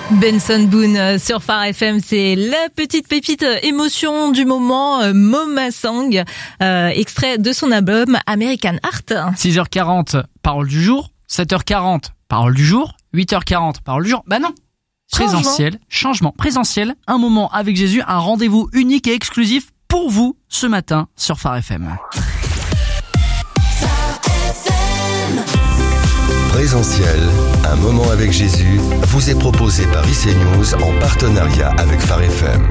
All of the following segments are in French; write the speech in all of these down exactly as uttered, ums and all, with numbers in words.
Benson Boone sur Phare F M, c'est la petite pépite émotion du moment, Moma Sang, euh, extrait de son album American Art. six heures quarante, parole du jour. sept heures quarante, parole du jour. huit heures quarante, parole du jour. Bah non. Changement. Présentiel, changement, présentiel, un moment avec Jésus, un rendez-vous unique et exclusif pour vous ce matin sur Phare F M. Présentiel, un moment avec Jésus, vous est proposé par I C News en partenariat avec Phare F M.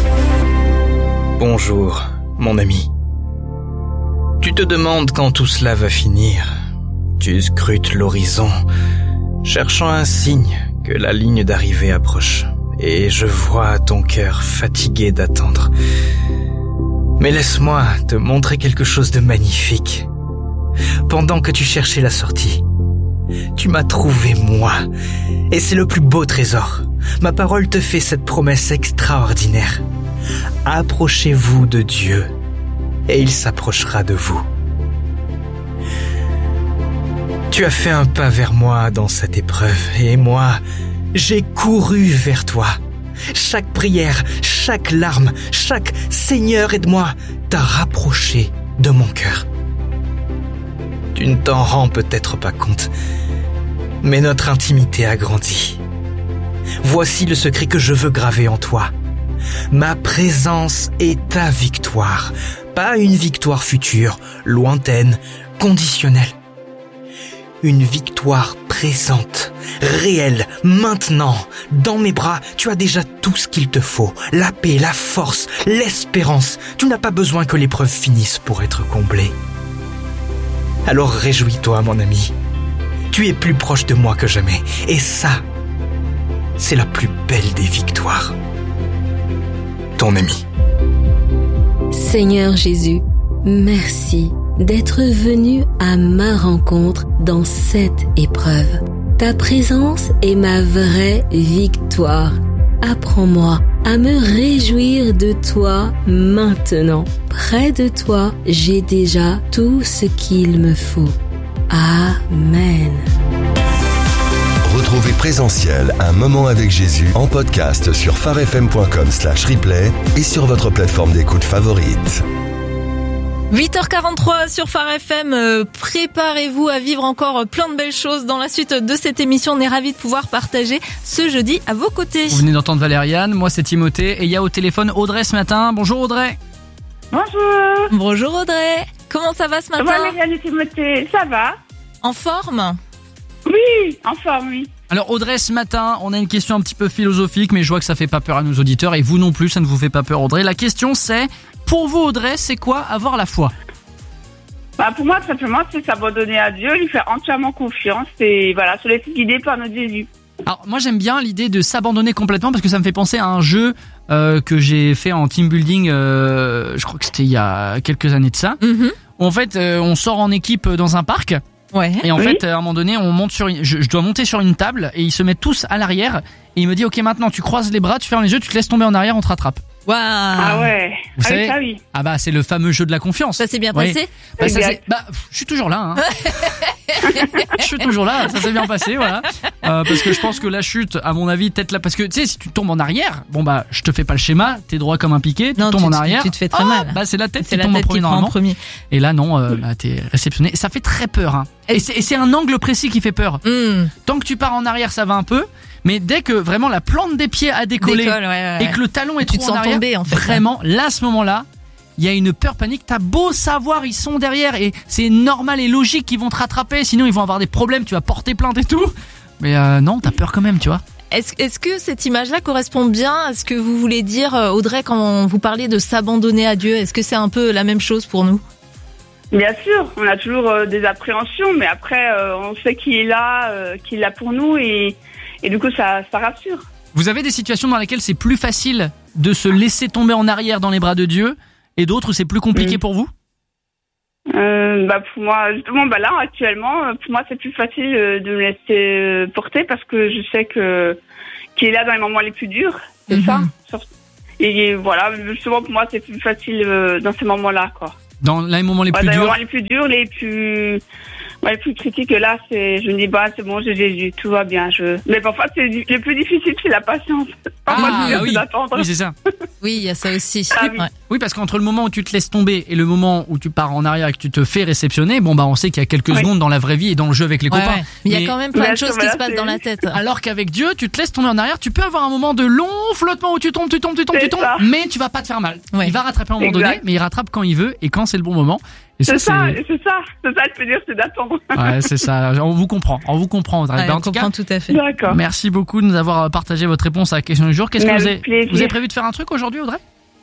Bonjour, mon ami. Tu te demandes quand tout cela va finir. Tu scrutes l'horizon, cherchant un signe que la ligne d'arrivée approche. Et je vois ton cœur fatigué d'attendre. Mais laisse-moi te montrer quelque chose de magnifique. Pendant que tu cherchais la sortie, tu m'as trouvé moi, et c'est le plus beau trésor. Ma parole te fait cette promesse extraordinaire. Approchez-vous de Dieu, et il s'approchera de vous. Tu as fait un pas vers moi dans cette épreuve, et moi, j'ai couru vers toi. Chaque prière, chaque larme, chaque « Seigneur, aide-moi » t'a rapproché de mon cœur. Tu ne t'en rends peut-être pas compte, mais notre intimité a grandi. Voici le secret que je veux graver en toi. Ma présence est ta victoire, pas une victoire future, lointaine, conditionnelle. Une victoire présente, réelle, maintenant. Dans mes bras, tu as déjà tout ce qu'il te faut. La paix, la force, l'espérance. Tu n'as pas besoin que l'épreuve finisse pour être comblée. Alors réjouis-toi, mon ami. Tu es plus proche de moi que jamais. Et ça, c'est la plus belle des victoires. Ton ami. Seigneur Jésus, merci d'être venu à ma rencontre dans cette épreuve. Ta présence est ma vraie victoire. Apprends-moi à me réjouir de toi maintenant. Près de toi, j'ai déjà tout ce qu'il me faut. Amen. Retrouvez Présentiel, un moment avec Jésus en podcast sur pharefm.com slash replay et sur votre plateforme d'écoute favorite. huit heures quarante-trois sur Phare F M, euh, préparez-vous à vivre encore plein de belles choses dans la suite de cette émission. On est ravis de pouvoir partager ce jeudi à vos côtés. Vous venez d'entendre Valériane, moi c'est Timothée et il y a au téléphone Audrey ce matin. Bonjour Audrey. Bonjour. Bonjour Audrey, comment ça va ce matin? Valériane et Timothée, ça va? En forme? Oui, en forme, oui. Alors Audrey, ce matin, on a une question un petit peu philosophique, mais je vois que ça fait pas peur à nos auditeurs et vous non plus, ça ne vous fait pas peur Audrey. La question c'est, pour vous Audrey, c'est quoi avoir la foi? Bah pour moi, tout simplement, c'est s'abandonner à Dieu, lui faire entièrement confiance et voilà, se laisser guider par notre Jésus. Alors moi j'aime bien l'idée de s'abandonner complètement parce que ça me fait penser à un jeu euh, que j'ai fait en team building, euh, je crois que c'était il y a quelques années de ça. Mm-hmm. En fait, euh, on sort en équipe dans un parc. Ouais. Et en oui. fait, à un moment donné, on monte sur une, je, je dois monter sur une table et ils se mettent tous à l'arrière et il me dit ok maintenant tu croises les bras, tu fermes les yeux, tu te laisses tomber en arrière, on te rattrape. Waouh. Ah ouais. Vous ah savez, oui, ça oui. Ah bah c'est le fameux jeu de la confiance. Ça s'est bien Oui. passé? Bah, ça, Exact. c'est- bah, pff, je suis toujours là. Hein. Je suis toujours là, ça s'est bien passé, voilà. Euh, parce que je pense que la chute, à mon avis, peut-être là, parce que tu sais, si tu tombes en arrière, bon bah, je te fais pas le schéma, t'es droit comme un piqué, tu Non, tombes tu en te- arrière, tu te fais très oh, mal. Bah c'est la tête C'est qui la tombe en tête premier qui prend en normalement. premier. Et là non, euh, bah, t'es réceptionné. Ça fait très peur. Hein. Et c'est, et c'est un angle précis qui fait peur. Mmh. Tant que tu pars en arrière, ça va un peu, mais dès que vraiment la plante des pieds a décollé Décolle, ouais, ouais, ouais. et que le talon est Tu trop te en sens arrière, tomber, en fait. vraiment, là, à ce moment-là, il y a une peur panique. T'as beau savoir, ils sont derrière et c'est normal et logique qu'ils vont te rattraper, sinon ils vont avoir des problèmes, tu vas porter plainte et tout. Mais euh, non, t'as peur quand même, tu vois. Est-ce, est-ce que cette image-là correspond bien à ce que vous voulez dire, Audrey, quand vous parlez de s'abandonner à Dieu? Est-ce que c'est un peu la même chose pour nous? Bien sûr, on a toujours euh, des appréhensions, mais après, euh, on sait qu'il est là, euh, qu'il est là pour nous et, et du coup, ça, ça rassure. Vous avez des situations dans lesquelles c'est plus facile de se laisser tomber en arrière dans les bras de Dieu et d'autres où c'est plus compliqué Mm. pour vous? Euh, bah pour moi, justement, bah là, actuellement, euh, pour moi, c'est plus facile euh, de me laisser euh, porter parce que je sais que qu'il est là dans les moments les plus durs, c'est Mhm. ça. Sur- Et voilà, justement, pour moi, c'est plus facile euh, dans ces moments-là, quoi. Dans les moments les Ouais, plus dans les durs? moments les plus durs, les plus, Ouais, le plus critique là, c'est, je me dis, bah, c'est bon, j'ai Jésus, tout va bien. Je... Mais parfois, c'est le plus difficile, c'est la patience. Parfois, Ah, c'est oui. d'attendre. Oui, c'est ça. Oui, il y a ça aussi. Ah oui. Ouais. Oui, parce qu'entre le moment où tu te laisses tomber et le moment où tu pars en arrière et que tu te fais réceptionner, bon bah on sait qu'il y a quelques Oui. secondes dans la vraie vie et dans le jeu avec les Ouais, copains. ouais. Mais il y a Mais- quand même plein Bien de sûr, choses qui voilà, se passent c'est- dans la tête. Alors qu'avec Dieu, tu te laisses tomber en arrière, tu peux avoir un moment de long flottement où tu tombes, tu tombes, tu tombes, C'est tu tombes, ça. mais tu vas pas te faire mal. Ouais. Il va rattraper à un moment donné, Exact. mais il rattrape quand il veut et quand c'est le bon moment. Et C'est ça, c'est... c'est ça, c'est ça le plus dur, c'est d'attendre. Ouais, c'est ça. On vous comprend, on vous comprend, Audrey. Ouais, Ben, en on tout cas, comprend tout à fait. D'accord. merci beaucoup de nous avoir partagé votre réponse à la question du jour. Qu'est-ce que Mais vous avec avez, plaisir. vous avez prévu de faire un truc aujourd'hui, Audrey?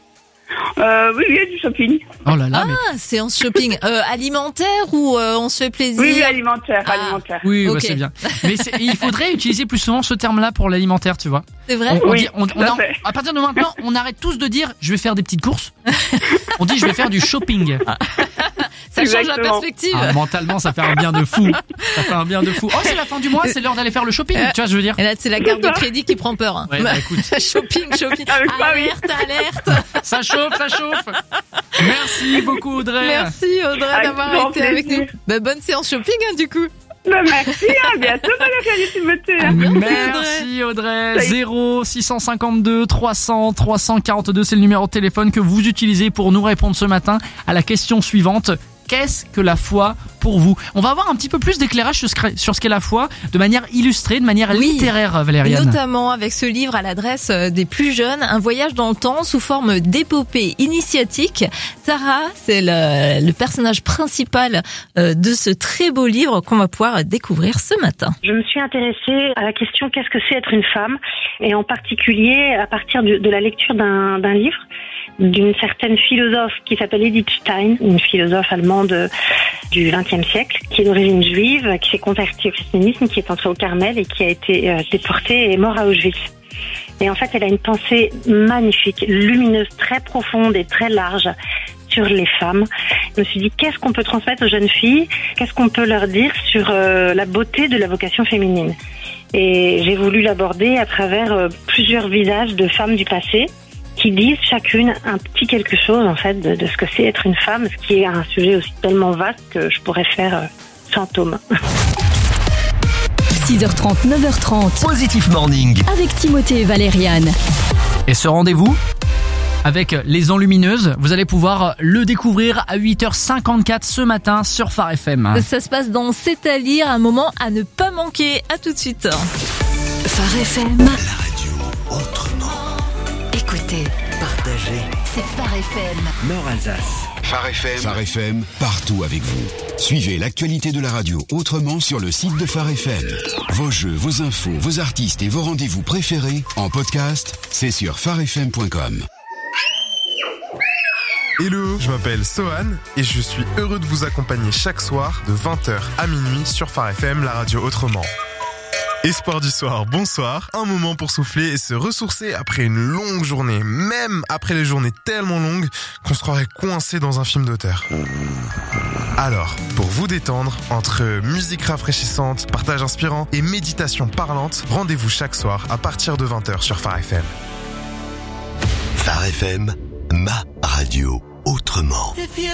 Euh, oui, oui, du shopping. Oh là là, mais... Ah, séance shopping euh, alimentaire ou euh, on se fait plaisir? Oui, oui, alimentaire, Ah. alimentaire. Oui, Ok. bah, c'est bien. Mais c'est- il faudrait utiliser plus souvent ce terme-là pour l'alimentaire, tu vois. C'est vrai? On, on Oui, dit, on, tout on à a- fait. à partir de maintenant, on arrête tous de dire je vais faire des petites courses. On dit je vais faire du shopping. Ça change la Exactement. perspective. Ah, mentalement, ça fait un bien de fou. Ça fait un bien de fou. Oh, c'est la fin du mois, c'est l'heure d'aller faire le shopping. Tu vois, je veux dire. Et là, c'est la carte de crédit qui prend peur. Hein. Ouais, bah, écoute. shopping, shopping. Avec ça, oui. Alerte, alerte. Ça chauffe, ça chauffe. Merci beaucoup, Audrey. Merci Audrey Avec d'avoir grand été avec plaisir. nous. Bah, bonne séance shopping hein, du coup. Bah, merci, à bientôt, Valérie Timothée. À bientôt, Merci Audrey. Salut. zéro six cent cinquante-deux trois cents trois cent quarante-deux, c'est le numéro de téléphone que vous utilisez pour nous répondre ce matin à la question suivante. Qu'est-ce que la foi pour vous? On va avoir un petit peu plus d'éclairage sur ce qu'est- sur ce qu'est la foi de manière illustrée, de manière Oui. littéraire, Valériane. Notamment avec ce livre à l'adresse des plus jeunes, un voyage dans le temps sous forme d'épopée initiatique. Sarah, c'est le, le personnage principal euh, de ce très beau livre qu'on va pouvoir découvrir ce matin. Je me suis intéressée à la question qu'est-ce que c'est être une femme, et en particulier à partir de, de la lecture d'un, d'un livre d'une certaine philosophe qui s'appelle Edith Stein, une philosophe allemande du vingtième siècle, qui est d'origine juive, qui s'est convertie au christianisme, qui est entrée au Carmel et qui a été euh, déportée et morte à Auschwitz. Et en fait, elle a une pensée magnifique, lumineuse, très profonde et très large sur les femmes. Je me suis dit, qu'est-ce qu'on peut transmettre aux jeunes filles? Qu'est-ce qu'on peut leur dire sur euh, la beauté de la vocation féminine? Et j'ai voulu l'aborder à travers euh, plusieurs visages de femmes du passé qui disent chacune un petit quelque chose en fait de, de ce que c'est être une femme, ce qui est un sujet aussi tellement vaste que je pourrais faire euh, cent tomes. six heures trente, neuf heures trente, Positive Morning. avec Timothée et Valériane. Et ce rendez-vous avec les enlumineuses, vous allez pouvoir le découvrir à huit heures cinquante-quatre ce matin sur Phare F M. Ça se passe dans C'est à lire, un moment à ne pas manquer. À tout de suite. Phare F M. La radio autrement. Écoutez, Partagez. c'est Phare F M. Nord-Alsace. Phare F M. Phare F M, partout avec vous. Suivez l'actualité de la radio autrement sur le site de Phare F M. Vos jeux, vos infos, vos artistes et vos rendez-vous préférés en podcast, c'est sur phare f m point com. Hello, je m'appelle Sohan et je suis heureux de vous accompagner chaque soir de vingt heures à minuit sur Phare F M, la radio autrement. Espoir du soir, bonsoir, un moment pour souffler et se ressourcer après une longue journée, même après les journées tellement longues qu'on se croirait coincé dans un film d'auteur. Alors, pour vous détendre, entre musique rafraîchissante, partage inspirant et méditation parlante, rendez-vous chaque soir à partir de vingt heures sur Phare F M. Phare F M, ma radio autrement.